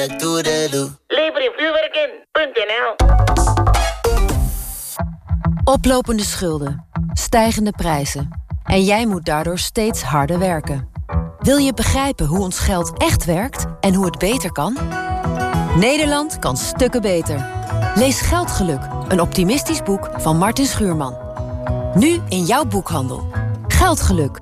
Lever je vuurwerk in.nl. Oplopende schulden, stijgende prijzen. En jij moet daardoor steeds harder werken. Wil je begrijpen hoe ons geld echt werkt en hoe het beter kan? Nederland kan stukken beter. Lees Geldgeluk, een optimistisch boek van Martin Schuurman. Nu in jouw boekhandel. Geldgeluk,